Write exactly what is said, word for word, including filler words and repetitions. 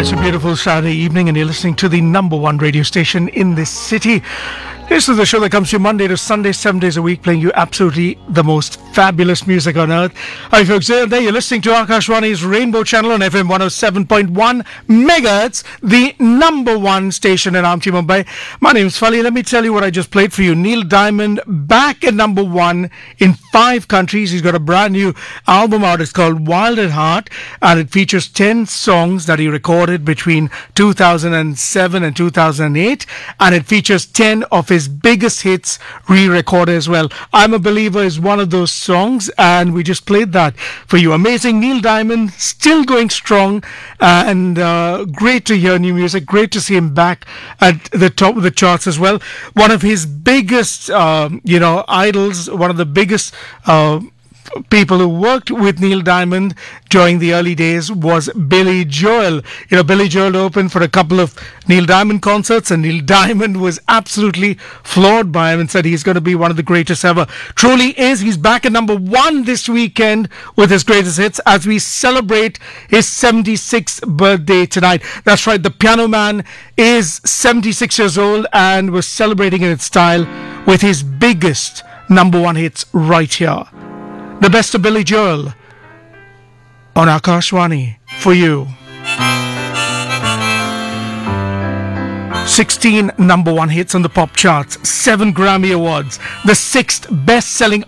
It's a beautiful Saturday evening and you're listening to the number one radio station in this city. This is the show that comes to you Monday to Sunday, seven days a week, playing you absolutely the most fabulous music on earth. Hi folks, there you're listening to Akashwani's Rainbow Channel on F M one oh seven point one megahertz, the number one station in Amchi, Mumbai. My name's Fali. Let me tell you what I just played for you. Neil Diamond back at number one in five countries. He's got a brand new album out. It's called Wild at Heart, and it features ten songs that he recorded between two thousand seven and two thousand eight, and it features ten of his biggest hits re-recorded as well. I'm a Believer is one of those songs, and we just played that for you. Amazing. Neil Diamond still going strong, uh, and uh, great to hear new music. Great to see him back at the top of the charts as well. One of his biggest, uh, you know, idols, one of the biggest uh, people who worked with Neil Diamond during the early days was Billy Joel. You know, Billy Joel opened for a couple of Neil Diamond concerts, and Neil Diamond was absolutely floored by him and said he's going to be one of the greatest ever. Truly is. He's back at number one this weekend with his greatest hits as we celebrate his seventy-sixth birthday tonight. That's right, the Piano Man is seventy-six years old, and we're celebrating in its style with his biggest number one hits right here. The best of Billy Joel on Akashwani for you. sixteen number one hits on the pop charts, seven Grammy Awards, the sixth best-selling